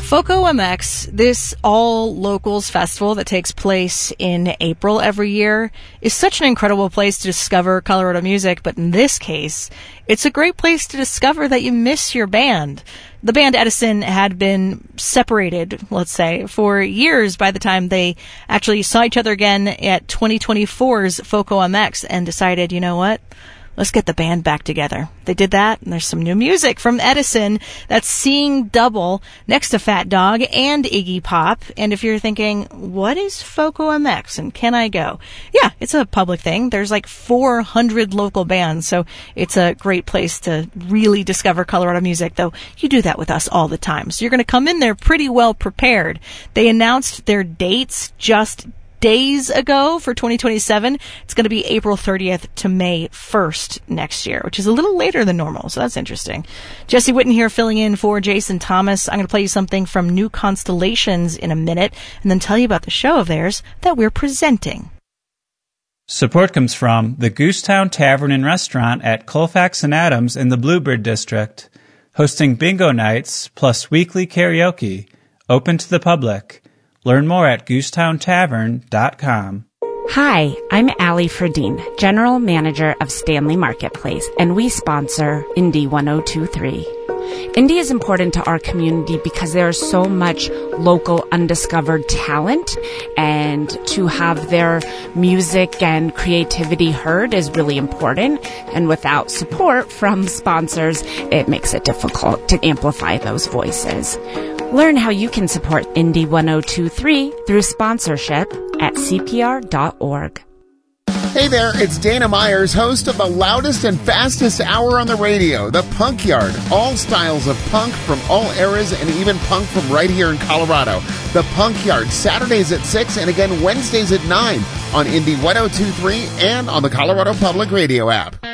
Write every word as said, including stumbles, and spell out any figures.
FOCO M X, this all-locals festival that takes place in April every year, is such an incredible place to discover Colorado music, but in this case, it's a great place to discover that you miss your band. The band Edison had been separated, let's say, for years by the time they actually saw each other again at twenty twenty-four's FOCO M X and decided, you know what? Let's get the band back together. They did that, and there's some new music from Edison that's seeing double next to Fat Dog and Iggy Pop. And if you're thinking, what is FOCO M X and can I go? Yeah, it's a public thing. There's like four hundred local bands, so it's a great place to really discover Colorado music, though you do that with us all the time. So you're going to come in there pretty well prepared. They announced their dates just days ago for twenty twenty-seven. It's going to be April thirtieth to May first next year, which is a little later than normal, so that's interesting. Jesse Witten here filling in for Jason Thomas. I'm going to play you something from New Constellations in a minute and then tell you about the show of theirs that we're presenting. Support comes from the Goosetown Tavern and Restaurant at Colfax and Adams in the Bluebird District, hosting bingo nights plus weekly karaoke, open to the public. Learn more at goosetown tavern dot com. Hi, I'm Allie Ferdine, General Manager of Stanley Marketplace, and we sponsor Indie one oh two three. Indie is important to our community because there is so much local undiscovered talent, and to have their music and creativity heard is really important. And without support from sponsors, it makes it difficult to amplify those voices. Learn how you can support Indie one oh two three through sponsorship at C P R dot org. Hey there, it's Dana Myers, host of the loudest and fastest hour on the radio, The Punk Yard. All styles of punk from all eras and even punk from right here in Colorado. The Punk Yard, Saturdays at six and again Wednesdays at nine on Indie one oh two three and on the Colorado Public Radio app.